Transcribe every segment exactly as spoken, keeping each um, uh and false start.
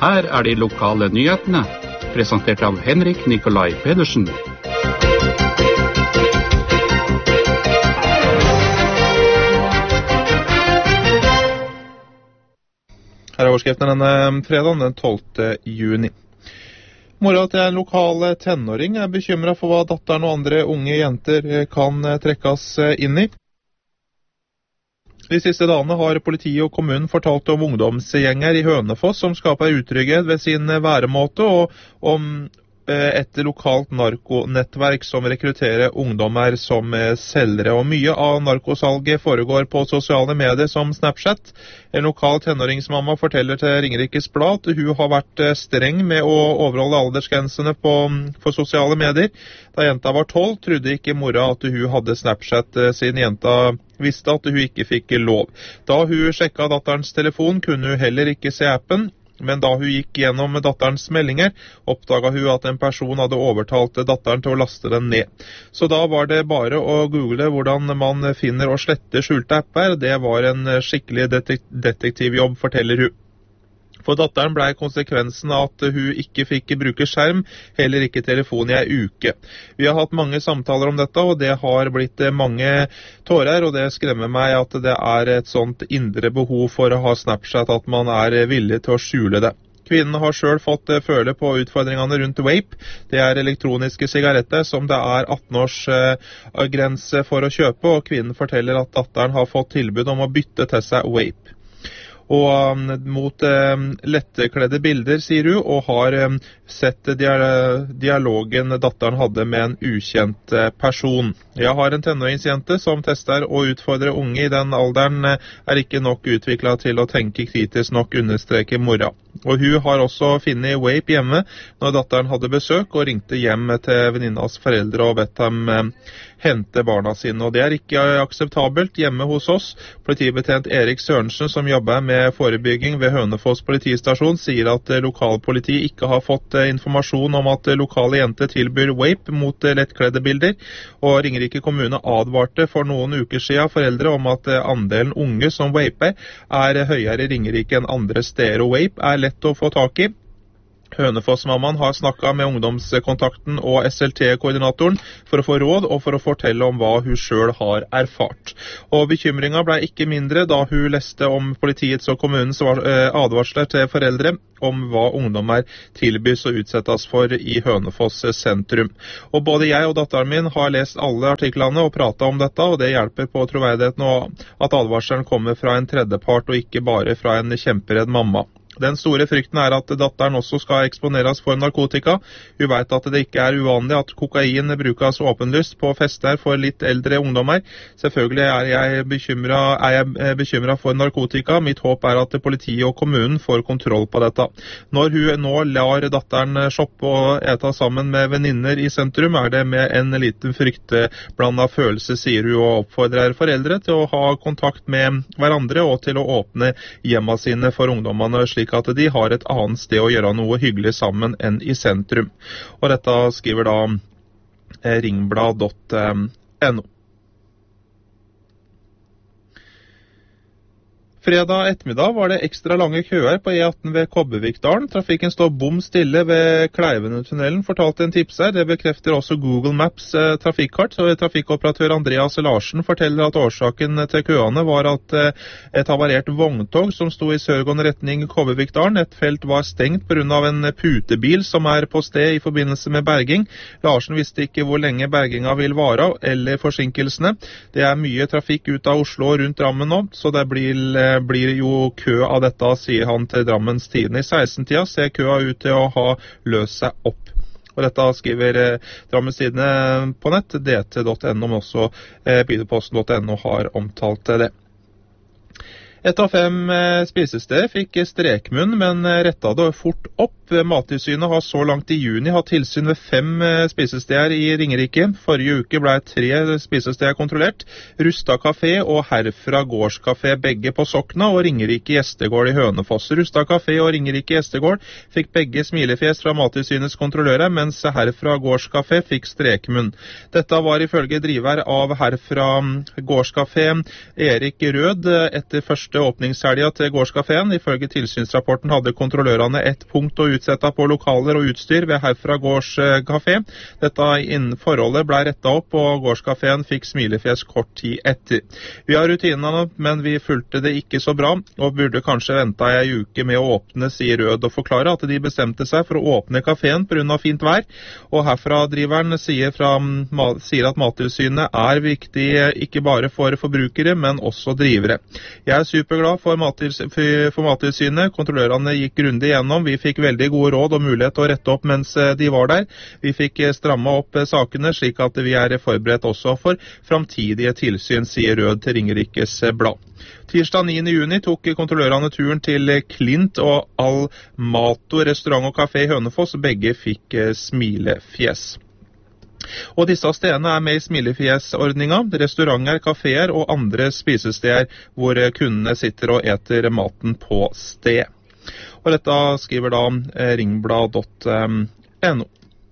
Her er de lokale nyhetene, presentert av Henrik Nikolai Pedersen. Her er overskriften denne fredagen, den tolvte juni. Mora til en lokal tenåring er bekymret for hva datteren og andre unge jenter kan trekkes inn i. De siste dagene har politiet og kommunen fortalt om ungdomsgjenger i Hønefoss som skaper utrygghet ved sin væremåte, og om et lokalt narkonettverk som rekrutterer ungdommer som selgere. Og mye av narkosalget foregår på sosiale medier som Snapchat. En lokal tenåringsmamma forteller til Ringerikes Blad at hun har vært streng med å overholde aldersgrensene på, for sosiale medier. Da jenta var tolv, trodde ikke mora at hun hadde Snapchat, siden jenta visste at hun ikke fikk lov. Da hun sjekket datterens telefon, kunne hun heller ikke se appen. Men da hun gikk gjennom datterens meldinger, oppdaget hun at en person hadde overtalt datteren til å laste den ned. Så da var det bare å google hvordan man finner og sletter skjulte apper. Det var en skikkelig detek- detektivjobb, forteller hun. For datteren ble konsekvensen av at hun ikke fikk bruke skjerm, heller ikke telefon i en uke. Vi har hatt mange samtaler om dette, og det har blitt mange tårer, og det skremmer meg at det er et sånt indre behov for å ha Snapchat, at man er villig til å skjule det. Kvinnen har selv fått føle på utfordringene rundt vape. Det er elektroniske sigaretter som det er atten års grense for å kjøpe, og kvinnen forteller at datteren har fått tilbud om å bytte til seg vape. Og um, mot um, lettkledde bilder, sier hun, og har um, sett dia- dialogen datteren hadde med en ukjent uh, person. Jeg har en tenåringsjente som tester og utfordrer unge i den alderen, uh, er ikke nok utviklet til å tenke kritisk nok, understreker mora. Og hun har også funnet vape hjemme når datteren hadde besøk, og ringte hjem til venninnas foreldre og bedt dem uh, hente barna sine. Og det er ikke akseptabelt hjemme hos oss. Politibetjent Erik Sørensen, som jobber med forebygging ved Hønefoss politistasjon, sier at lokalpoliti ikke har fått informasjon om at lokale jenter tilbyr vape mot lettkledde bilder, og Ringerike kommune advarte for noen uker siden foreldre om at andelen unge som vaper er høyere i Ringerike enn andre steder, og vape er lett å få tak i. Hønefoss-mammaen har snakket med ungdomskontakten og S L T-koordinatoren for å få råd og for å fortelle om hva hun selv har erfart. Og bekymringen ble ikke mindre da hun leste om politiets og kommunens advarsler til foreldre om hva ungdommer tilbys og utsettes for i Hønefoss sentrum. Og både jeg og datteren min har lest alle artiklene og pratet om dette, og det hjelper på troverdigheten og at advarselen kommer fra en tredjepart og ikke bare fra en kjemperedd mamma. Den store frykten er at datteren også skal eksponeres for narkotika. Hun vet at det ikke er uvanlig at kokain brukes åpenlyst på fester for litt eldre ungdommer. Selvfølgelig er jeg bekymret, er jeg bekymret for narkotika. Mitt håp er at politiet og kommunen får kontroll på dette. Når hun nå lar datteren shoppe og ete sammen med venninner i sentrum, er det med en liten frykteblandet følelse, sier hun, og oppfordrer foreldre til å ha kontakt med hverandre og til å åpne hjemmene sine for ungdommene, slik at de har et annet sted å gjøre noe hyggelig sammen enn i sentrum. Og dette skriver da ringblad punktum no. Fredag ettermiddag var det ekstra lange køer på E atten ved Kobbervikdalen. Trafikken står bom stille ved Kleivenetunnelen, fortalte en tipser. Det bekrefter også Google Maps eh, trafikkart. Så trafikkoperatør Andreas Larsen forteller at årsaken til køene var at eh, et havarert vogntog som sto i sørgående retning Kobbervikdalen. Et felt var stengt på grunn av en putebil som er på sted i forbindelse med berging. Larsen visste ikke hvor lenge berginga vil vare, eller forsinkelsene. Det er mye trafikk ut av Oslo og rundt Drammen nå, så det blir eh, blir jo kø av dette, sier han til Drammens Tidende. I seksten-tida ser køa ut til å ha løst seg opp. Og dette skriver eh, Drammens Tidende på nett, d t punktum n o, men også eh, Bydeposten punktum n o har omtalt det. Et av fem eh, spisesteder fikk strekmunn, men eh, rettet det fort opp. Mattilsynet har så langt i juni hatt tilsyn ved fem eh, spisesteder i Ringerike. Forrige uke ble tre spisesteder kontrollert. Rustad Café og Herfra Gårdskafé, begge på Sokna, og Ringerike Gjestegård i Hønefoss. Rustad Café og Ringerike Gjestegård fikk begge smilefjes fra Mattilsynets kontrollører, mens Herfra Gårdskafé fikk strekmunn. Dette var ifølge driver av Herfra Gårdskafé, Erik Rød, etter første første åpningshelga til gårdskaféen. Ifølge tilsynsrapporten hadde kontrollørene ett punkt å utsette på lokaler og utstyr ved herfra gårdskafé. Dette innen forholdet ble rettet opp, og gårdskaféen fikk smilefjes kort tid etter. Vi har rutinene, men vi fulgte det ikke så bra, og burde kanskje vente ei uke med å åpne, sier Rød, og forklare at de bestemte seg for å åpne kaféen på grunn av fint vær. Og herfra driveren sier, fra, sier at Mattilsynet er viktig ikke bare for forbrukere, men også drivere. Jeg er superglad for, Mattils, for Mattilsynet. Kontrollørene gikk grundig gjennom. Vi fikk veldig gode råd og mulighet til å rette opp mens de var der. Vi fikk stramme opp sakene, slik at vi er forberedt også for framtidige tilsyn, sier Rød til Ringerikes Blad. Tirsdag niende juni tok kontrollørene turen til Klint og Almato restaurant og kafé i Hønefoss. Begge fikk smilefjes. Og disse stedene er med i smilefjesordninga. Restauranter, kaféer og andre spisesteder hvor kundene sitter og eter maten på sted. Og dette skriver da ringblad punktum no.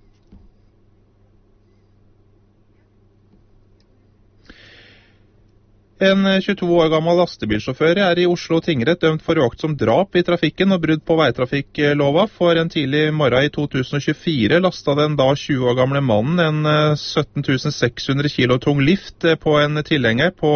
En tjueto år gammel lastebilsjåfør er i Oslo tingrett dømt for uaktsomt drap i trafikken og brudd på veitrafikklova. For en tidlig morgen i to tusen og tjuefire lastet den da tjue år gamle mannen en sytten tusen seks hundre kilo tung lift på en tilhenger på,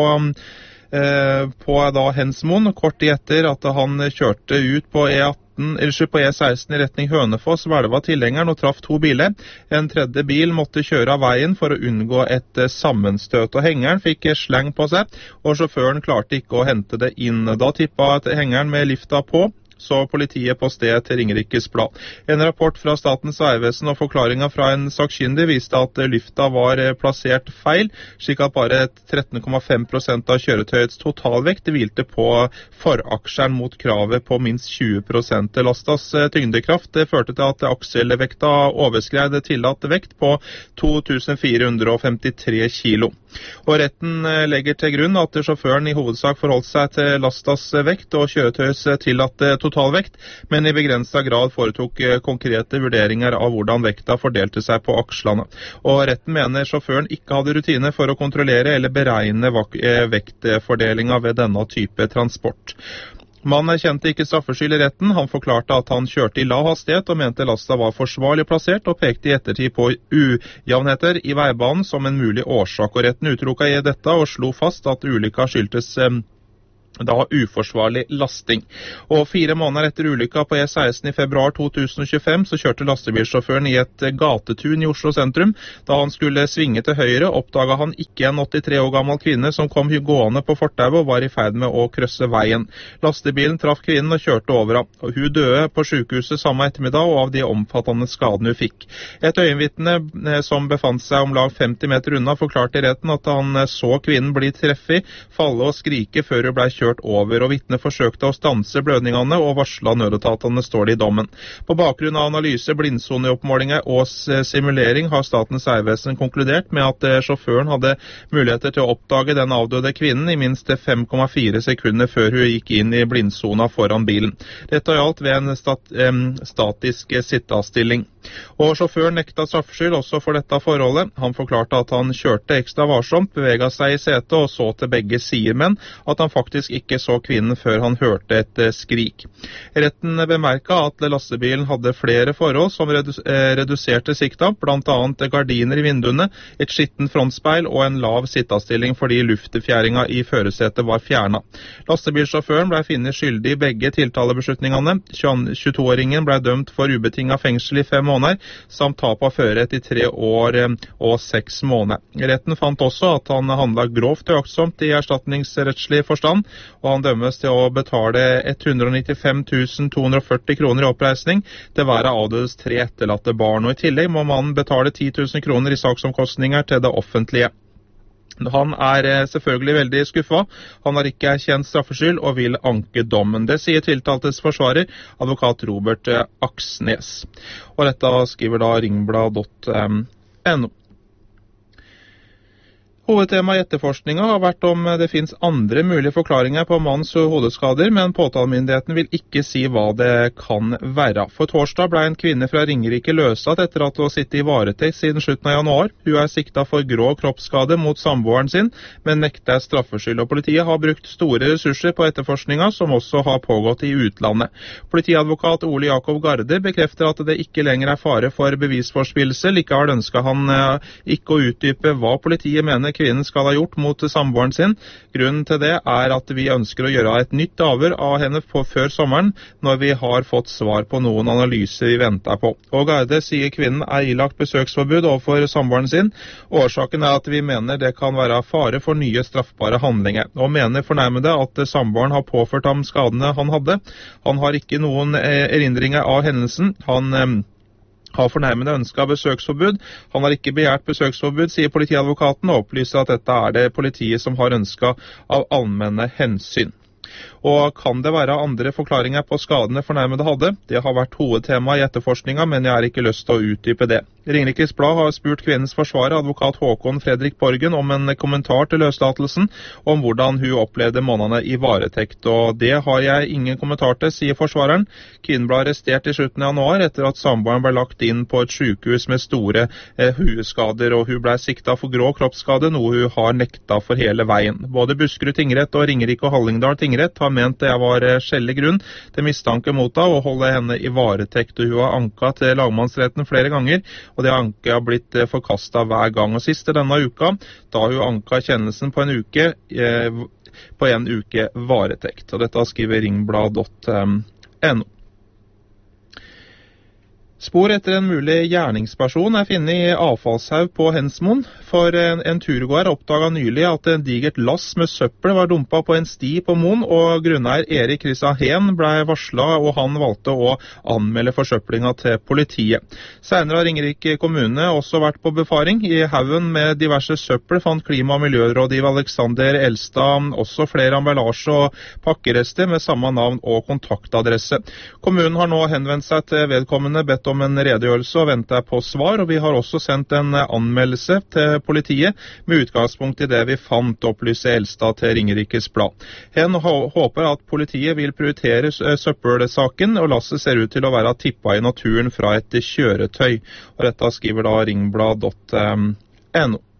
eh, på da Hensmoen, kort tid etter at han kjørte ut på E atten. Eller på E seksten i retning Hønefoss hvelva tilhengeren og traff to biler. En tredje bil måtte kjøre av veien for å unngå et sammenstøt, og hengeren fikk sleng på seg, og sjåføren klarte ikke å hente det inn. Da tippet hengeren med lifta på, så politiet på stedet til Ringerikes Blad. En rapport fra Statens vegvesen og forklaringen fra en sakkyndig viste at lifta var plassert feil, slik at bare tretten komma fem prosent av kjøretøyets totalvekt hvilte på foraksjeren mot kravet på minst tjue prosent. Lastas tyngdekraft førte til at akselvekta overskred tillatt vekt på to tusen fire hundre femtitre kilo. Og retten legger til grunn at sjåføren i hovedsak forholdt seg til lastas vekt og kjøretøyets tillatte totalvekt, men i begrenset grad foretok konkrete vurderinger av hvordan vekta fordelte seg på akslene. Og retten mener sjåføren ikke hadde rutine for å kontrollere eller beregne vektfordelingen ved denne type transport. Mannen kjente ikke straffskyld i retten. Han forklarte at han kjørte i lav hastighet og mente lasta var forsvarlig plassert, og pekte i ettertid på ujevnheter i veibanen som en mulig årsak. Og retten utelukket i dette og slo fast at ulykka skyldtes da uforsvarlig lasting. Og fire måneder etter ulykka på E seksten i februar to tusen og tjuefem så kjørte lastebilsjåføren i et gatetun i Oslo sentrum. Da han skulle svinge til høyre, oppdaget han ikke en åttitre år gammel kvinne som kom gående på fortauet og var i ferd med å krysse veien. Lastebilen traff kvinnen og kjørte over ham. Og hun døde på sykehuset samme ettermiddag og av de omfattende skadene hun fikk. Et øyenvitne som befant seg om lag femti meter unna forklarte i retten at han så kvinnen bli treffet, falle og skrike før hun ble kjørt over, og vitnet forsøkte å stanse blødningene og varsla nødetatene, står det i dommen. På bakgrunn av analyse, blindsoneoppmålinger og simulering har Statens vegvesen konkludert med at sjåføren hadde muligheter til å oppdage den avdøde kvinnen i minst fem komma fire sekunder før hun gikk inn i blindsona foran bilen. Dette gjaldt ved en stat, eh, statisk sittestilling. Og sjåføren nekta straffskyld også for dette forholdet. Han forklarte at han kjørte ekstra varsomt, beveget seg i setet og så til begge sider, men at han faktisk ikke så kvinnen før han hørte et skrik. Retten bemerket at lastebilen hadde flere forhold som reduserte sikta, blant annet gardiner i vinduene, et skitten frontspeil og en lav sittestilling fordi luftfjæringa i førersetet var fjernet. Lastebilsjåføren ble funnet skyldig i begge tiltalebeslutningene. tjueto-åringen ble dømt for ubetinget fengsel i fem måneder, samt tap av førerrett i tre år og seks måneder. Retten fant også at han handlet grovt uaktsomt i erstatningsrettslig forstand, og han dømmes til å betale ett hundre nittifem tusen to hundre førti kroner i oppreisning til hver av avdødes tre etterlatte barn, og i tillegg må mannen betale ti tusen kroner i saksomkostninger til det offentlige. Han er selvfølgelig veldig skuffet. Han har ikke erkjent straffskyld og vil anke dommen. Det sier tiltaltes forsvarer, advokat Robert Aksnes. Og dette skriver da ringblad punktum no. Hovedtema i etterforskningen har vært om det finnes andre mulige forklaringer på mannens hodeskader, men påtalemyndigheten vil ikke si hva det kan være. For torsdag ble en kvinne fra Ringerike løslatt etter at hun har sittet i varetekt siden slutten av januar. Hun er siktet for grov kroppsskade mot samboeren sin, men nekter straffskyld, og politiet har brukt store ressurser på etterforskningen, som også har pågått i utlandet. Politiadvokat Ole Jakob Garde bekrefter at det ikke lenger er fare for bevisforspillelse. Likevel ønsker han ikke å utdype hva politiet mener kvinnen skal ha gjort mot samboeren sin. Grunnen til det er at vi ønsker å gjøre et nytt avhør av henne på før sommeren, når vi har fått svar på noen analyser vi venter på. Og Garde sier kvinnen er ilagt besøksforbud overfor samboeren sin. Årsaken er at vi mener det kan være fare for nye straffbare handlinger, og mener fornærmede at samboeren har påført ham skadene han hadde. Han har ikke noen erindringer av hendelsen. Han har fornærmede ønsket av besøksforbud. Han har ikke begjært besøksforbud, sier politiadvokaten, og opplyser at dette er det politiet som har ønsket av allmenne hensyn. Og kan det være andre forklaringer på skadene fornærmede hadde? Det har vært hovedtema i etterforskningen, men jeg har ikke lyst til å utdype det. Ringerikes Blad har spurt kvinnens forsvarer, advokat Håkon Fredrik Borgen, om en kommentar til løslatelsen, om hvordan hun opplevde månedene i varetekt. Og det har jeg ingen kommentar til, sier forsvareren. Kvinnen ble arrestert i slutten av januar etter at samboeren ble lagt inn på et sykehus med store eh, hueskader, og hun ble siktet for grov kroppsskade, noe hun har nekta for hele veien. Både Buskerud tingrett og Ringerike og Hallingdal tingrett har ment det var skjellig grunn til mistanke mot henne og holde henne i varetekt, og hun har anket til lagmannsretten flere ganger, og det anket har blitt forkastet hver gang. Og siste denne uka, da hun anket kjennelsen på en uke, eh, på en uke varetekt. Og dette skriver ringblad punktum no. Spor etter en mulig gjerningsperson er funnet i avfallshaug på Hensmoen. For en, en turgåer oppdaget nylig at en digert lass med søppel var dumpet på en sti på Moen, og grunneier Erik Kristian Hehn ble varslet, og han valgte å anmelde forsøplingen til politiet. Senere har Ringerike kommune også vært på befaring. I haugen med diverse søppel fant klima- og miljørådgiver Alexander Elstad også flere emballasje og pakkerester med samme navn og kontaktadresse. Kommunen har nå henvendt seg til vedkommende, bedt om en redegjørelse og venter på svar, og vi har også sendt en anmeldelse til politiet med utgangspunkt i det vi fant, opplyser Elstad til Ringerikes Blad. Hen håper at politiet vil prioritere søppelsaken, og lasset ser ut til å være tippet i naturen fra et kjøretøy. Og dette skriver da ringblad punktum no.